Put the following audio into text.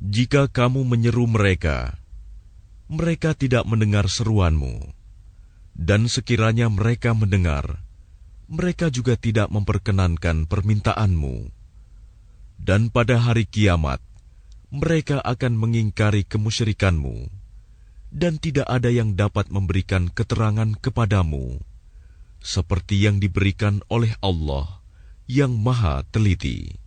Jika kamu menyeru mereka, mereka tidak mendengar seruanmu. Dan sekiranya mereka mendengar, mereka juga tidak memperkenankan permintaanmu. Dan pada hari kiamat, mereka akan mengingkari kemusyrikanmu, dan tidak ada yang dapat memberikan keterangan kepadamu, seperti yang diberikan oleh Allah yang Maha Teliti.